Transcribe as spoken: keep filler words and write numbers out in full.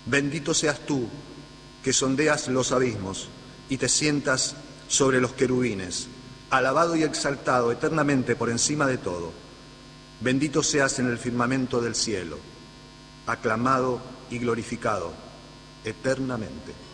Bendito seas tú, que sondeas los abismos y te sientas sobre los querubines, alabado y exaltado eternamente por encima de todo. Bendito seas en el firmamento del cielo, aclamado y glorificado eternamente.